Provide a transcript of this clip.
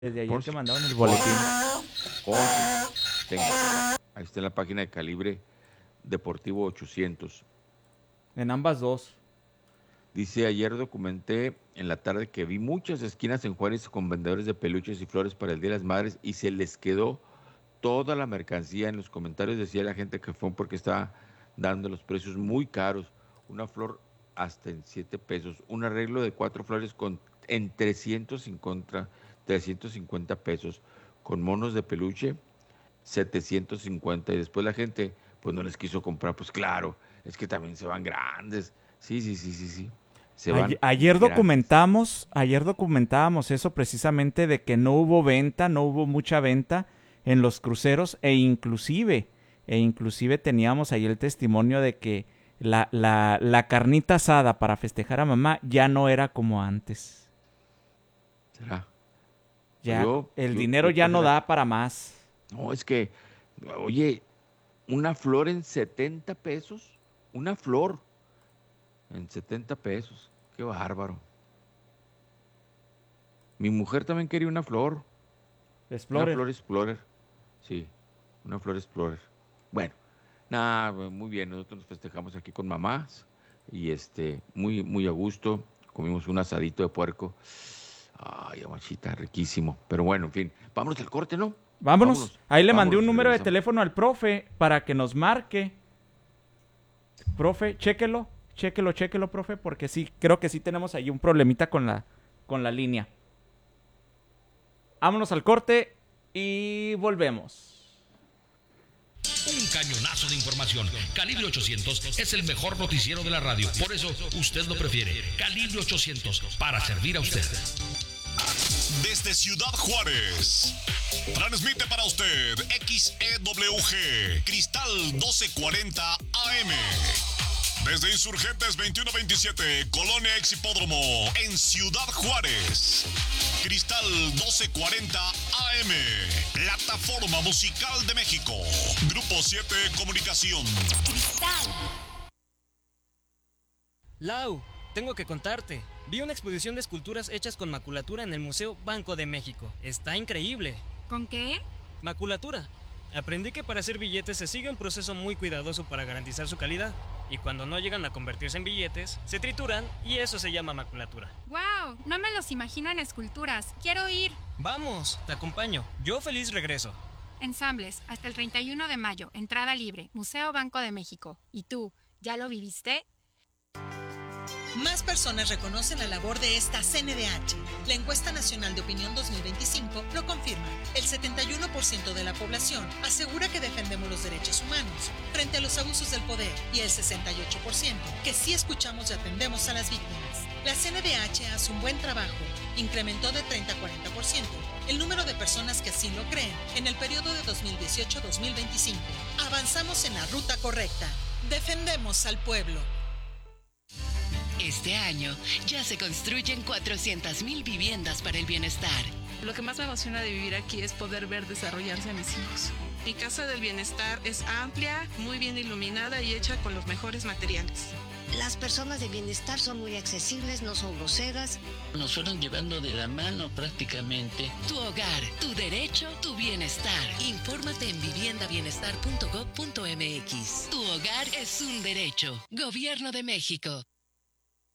Desde ayer Por que si- mandaron el boletín. por tengo. Ahí está en la página de Calibre Deportivo 800. En ambas dos. Dice, ayer documenté en la tarde que vi muchas esquinas en Juárez con vendedores de peluches y flores para el Día de las Madres y se les quedó toda la mercancía. En los comentarios decía la gente que fue porque estaba dando los precios muy caros. Una flor hasta en 7 pesos. Un arreglo de 4 flores en 350 pesos. Con monos de peluche, 750. Y después la gente, pues no les quiso comprar. Pues claro, es que también se van grandes. Sí, sí, sí, sí, sí. Se van grandes. Ayer documentábamos eso precisamente de que no hubo venta, no hubo mucha venta en los cruceros e inclusive teníamos ahí el testimonio de que la carnita asada para festejar a mamá ya no era como antes. ¿Será? Pues Ya el dinero ya no da para más. No, es que, oye, una flor en 70 pesos. Una flor en 70 pesos. Qué bárbaro. Mi mujer también quería una flor. Una Explorer. flor Explorer. Sí, una flor Explorer. Bueno, nada, muy bien. Nosotros nos festejamos aquí con mamás. Y muy, muy a gusto. Comimos un asadito de puerco. Ay, amachita, riquísimo. Pero bueno, en fin. Vámonos al corte, ¿no? Vámonos. Vámonos, Ahí le mandé un vámonos, número de regresamos. teléfono al profe para que nos marque. Profe, chéquelo, chéquelo, profe, porque sí, creo que sí tenemos ahí un problemita con la línea. Vámonos al corte y volvemos. Un cañonazo de información. Calibre 800 es el mejor noticiero de la radio. Por eso usted lo prefiere. Calibre 800 para servir a usted. Desde Ciudad Juárez, transmite para usted XEWG Cristal 1240 AM. Desde Insurgentes 2127, Colonia Ex Hipódromo, en Ciudad Juárez. Cristal 1240 AM, Plataforma Musical de México. Grupo 7 Comunicación. Cristal. Lau, tengo que contarte. Vi una exposición de esculturas hechas con maculatura en el Museo Banco de México. Está increíble. ¿Con qué? Maculatura. Aprendí que para hacer billetes se sigue un proceso muy cuidadoso para garantizar su calidad. Y cuando no llegan a convertirse en billetes, se trituran y eso se llama maculatura. ¡Wow! No me los imagino en esculturas. Quiero ir. Vamos, te acompaño. Yo feliz regreso. Ensambles, hasta el 31 de mayo. Entrada libre. Museo Banco de México. ¿Y tú, ya lo viviste? Más personas reconocen la labor de esta CNDH. La encuesta nacional de opinión 2025 lo confirma. El 71% de la población asegura que defendemos los derechos humanos frente a los abusos del poder y el 68% que sí escuchamos y atendemos a las víctimas. La CNDH hace un buen trabajo. Incrementó de 30 a 40% el número de personas que así lo creen en el periodo de 2018-2025. Avanzamos en la ruta correcta. Defendemos al pueblo. Este año ya se construyen 400,000 viviendas para el bienestar. Lo que más me emociona de vivir aquí es poder ver desarrollarse a mis hijos. Mi casa del bienestar es amplia, muy bien iluminada y hecha con los mejores materiales. Las personas de bienestar son muy accesibles, no son groseras. Nos fueron llevando de la mano prácticamente. Tu hogar, tu derecho, tu bienestar. Infórmate en viviendabienestar.gov.mx. Tu hogar es un derecho. Gobierno de México.